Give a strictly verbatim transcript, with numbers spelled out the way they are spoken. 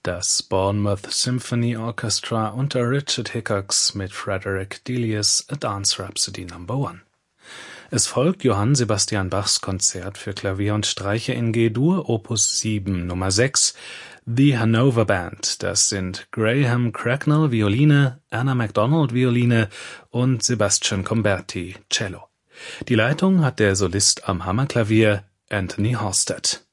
das Bournemouth Symphony Orchestra unter Richard Hickox mit Frederick Delius A Dance Rhapsody Number One. Es folgt Johann Sebastian Bachs Konzert für Klavier und Streicher in G-Dur, Opus sieben, Nummer sechs, The Hanover Band. Das sind Graham Cracknell, Violine, Anna MacDonald, Violine und Sebastian Comberti, Cello. Die Leitung hat der Solist am Hammerklavier Anthony Halstead.